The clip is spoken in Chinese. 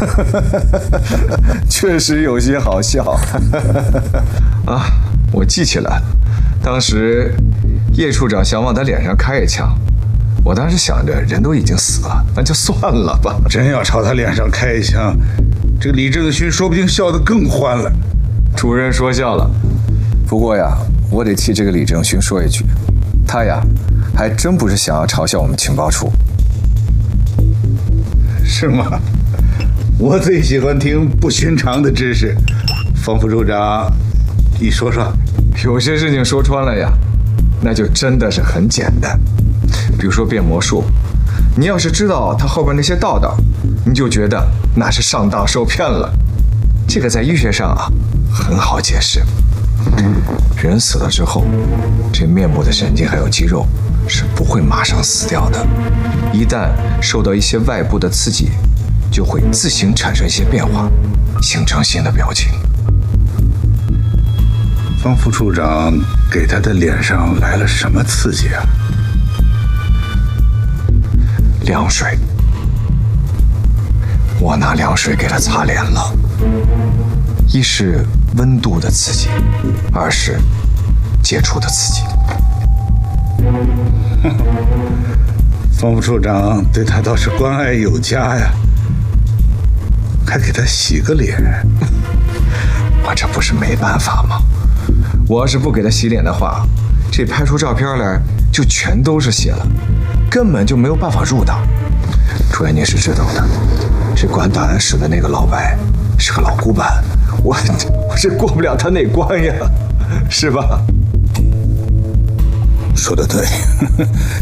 确实有些好笑。啊，我记起来了，当时叶处长想往他脸上开一枪，我当时想着人都已经死了，那就算了吧。 真要朝他脸上开一枪，这个李正勋说不定笑得更欢了。 主任说笑了，不过呀，我得替这个李正勋说一句，他呀，还真不是想要嘲笑我们情报处。 是吗？我最喜欢听不寻常的知识。方副处长，你说说。 有些事情说穿了呀，那就真的是很简单。比如说变魔术，你要是知道它后边那些道道，你就觉得那是上当受骗了。这个在医学上啊，很好解释。人死了之后，这面部的神经还有肌肉是不会马上死掉的，一旦受到一些外部的刺激，就会自行产生一些变化，形成新的表情。 方副处长给他的脸上来了什么刺激啊？ 凉水，我拿凉水给他擦脸了。一是温度的刺激，二是接触的刺激。 方副处长对他倒是关爱有加呀，还给他洗个脸。 我这不是没办法吗？我要是不给他洗脸的话，这拍出照片来就全都是血了，根本就没有办法入党。主任，您是知道的，这管档案室的那个老白是个老古板，我这过不了他那关呀，是吧？ 说得对，